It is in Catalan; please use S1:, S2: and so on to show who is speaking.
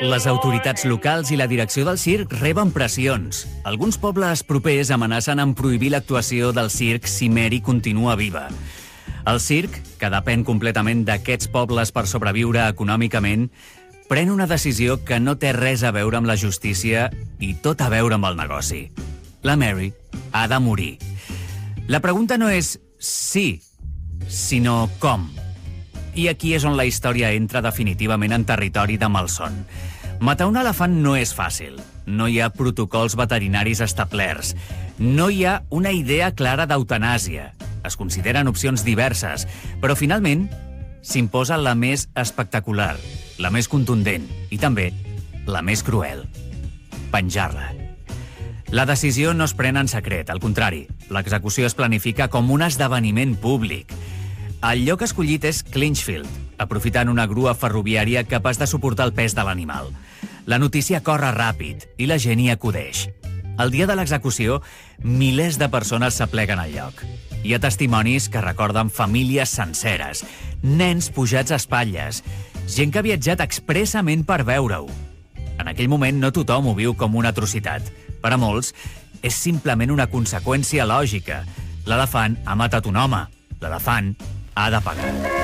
S1: Les autoritats locals i la direcció del circ reben pressions. Alguns pobles propers amenacen amb prohibir l'actuació del circ si Mary continua viva. El circ, que depèn completament d'aquests pobles per sobreviure econòmicament, pren una decisió que no té res a veure amb la justícia i tot a veure amb el negoci. La Mary ha de morir. La pregunta no és si, sinó com. I aquí és on la història entra definitivament en territori de malson. Matar un elefant no és fàcil. No hi ha protocols veterinaris establerts. No hi ha una idea clara d'eutanàsia. Es consideren opcions diverses, però finalment s'imposa la més espectacular, la més contundent i també la més cruel. Penjar-la. La decisió no es pren en secret, al contrari. L'execució es planifica com un esdeveniment públic. El lloc escollit és Clinchfield, aprofitant una grua ferroviària capaç de suportar el pes de l'animal. La notícia corre ràpid i la gent hi acudeix. El dia de l'execució, milers de persones s'apleguen al lloc. Hi ha testimonis que recorden famílies senceres, nens pujats a espatlles, gent que ha viatjat expressament per veure-ho. En aquell moment no tothom ho viu com una atrocitat. Per a molts, és simplement una conseqüència lògica. L'elefant ha matat un home. L'elefant ha de pagar.